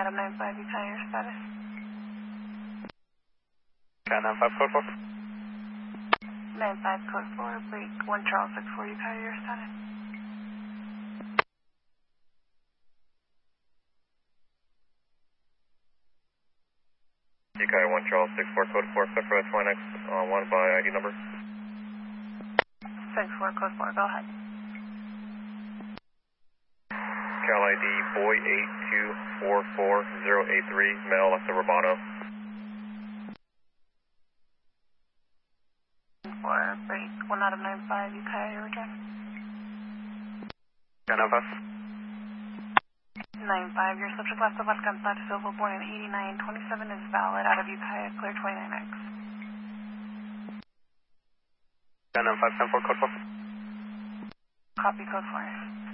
Adam 95, you tell your status. Cat 95 code 4. 95 code 4, break 1 Charles 64, you tell your status. UK 1 Charles 64 code 4, set for SYNX 1 by ID number. 64 code 4, go ahead. Cal ID boy 8244083, male, left of Romano. 4, break 1 Adam 95, you tell your address. Cat 95. 95, your subject left of Alcantar Silva, born in 8927 is valid out of Ukiah, clear 29X. Cat 95 10 4 code 4. Copy code 4.